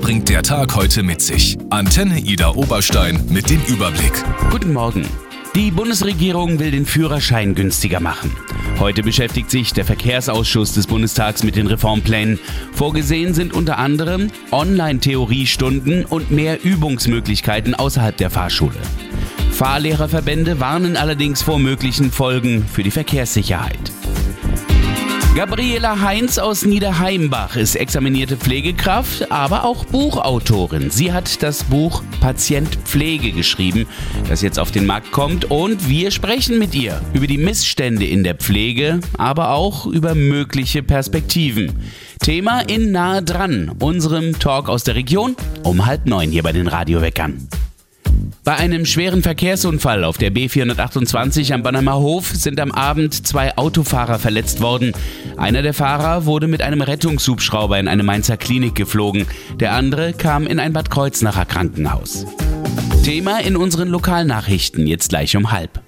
bringt der Tag heute mit sich? Antenne Ida Oberstein mit dem Überblick. Guten Morgen. Die Bundesregierung will den Führerschein günstiger machen. Heute beschäftigt sich der Verkehrsausschuss des Bundestags mit den Reformplänen. Vorgesehen sind unter anderem Online-Theoriestunden und mehr Übungsmöglichkeiten außerhalb der Fahrschule. Fahrlehrerverbände warnen allerdings vor möglichen Folgen für die Verkehrssicherheit. Gabriela Heinz aus Niederheimbach ist examinierte Pflegekraft, aber auch Buchautorin. Sie hat das Buch Patient Pflege geschrieben, das jetzt auf den Markt kommt, und wir sprechen mit ihr über die Missstände in der Pflege, aber auch über mögliche Perspektiven. Thema in Nahe dran, unserem Talk aus der Region um 8:30 hier bei den Radioweckern. Bei einem schweren Verkehrsunfall auf der B428 am Bannheimer Hof sind am Abend 2 Autofahrer verletzt worden. Einer der Fahrer wurde mit einem Rettungshubschrauber in eine Mainzer Klinik geflogen. Der andere kam in ein Bad Kreuznacher Krankenhaus. Thema in unseren Lokalnachrichten jetzt gleich um 12:30.